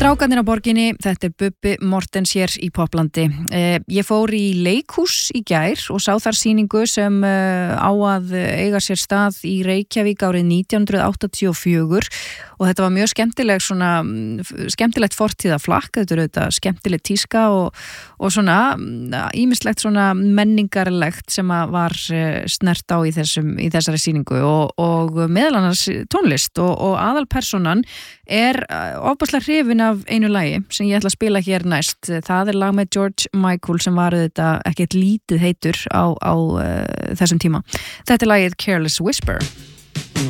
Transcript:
Strákarnir á borginni, þetta Bubbi Mortens hér í Poplandi. Ég fór í leikhús í gær og sá þar sýningu sem á að eiga sér stað í Reykjavík árið 1984 og þetta var mjög skemmtilegt fortíðaflakk, þetta auðvitað skemmtilegt tíska og svona ýmislegt svona menningarlegt sem að var snert á í þessari sýningu og meðal annars tónlist og aðalpersonan ofboðslega hrifin af einu lagi sem ég ætla að spila hér næst. Það lag með George Michael sem var þetta ekkert lítið heitur á þessum tíma. Þetta lagið Careless Whisper.